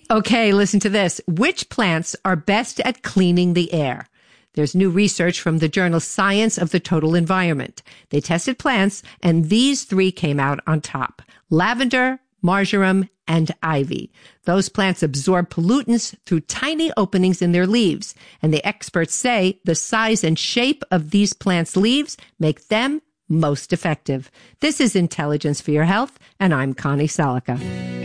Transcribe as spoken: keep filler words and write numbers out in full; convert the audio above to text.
Okay, listen to this. Which plants are best at cleaning the air? There's new research from the journal Science of the Total Environment. They tested plants, and these three came out on top: lavender, marjoram, and ivy. Those plants absorb pollutants through tiny openings in their leaves, and the experts say the size and shape of these plants' leaves make them most effective. This is Intelligence for Your Health, and I'm Connie Salica.